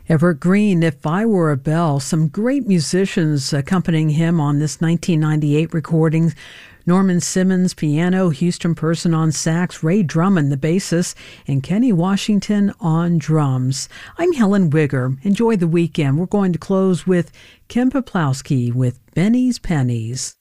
Evergreen, If I Were a Bell, some great musicians accompanying him on this 1998 recording. Norman Simmons, piano, Houston Person on sax, Ray Drummond, the bassist, and Kenny Washington on drums. I'm Helen Wigger. Enjoy the weekend. We're going to close with Kim Poplawski with Benny's Pennies.